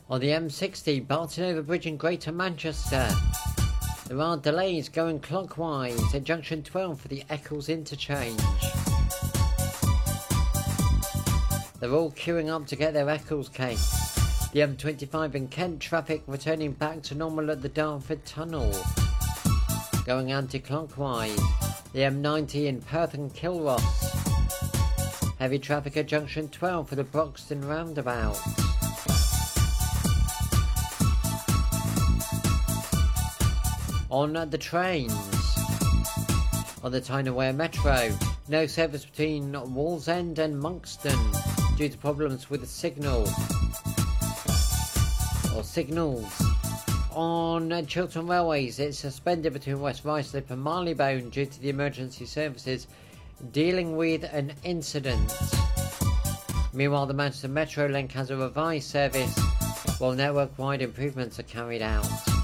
On the M60, Barton Over Bridge in Greater Manchester, there are delays going clockwise at junction 12 for the Eccles interchange. They're all queuing up to get their Eccles case. The M25 in Kent traffic returning back to normal at the Dartford Tunnel, going anti-clockwise. The M90 in Perth and Kilross, heavy traffic at junction 12 for the Broxton roundabout. On the trains, on the Tyne and Wear Metro, no service between Wallsend and Monkston due to problems with the signals. On Chiltern Railways, it's suspended between West Ruislip and Marylebone due to the emergency services dealing with an incident. Meanwhile, the Manchester Metro Link has a revised service while network-wide improvements are carried out.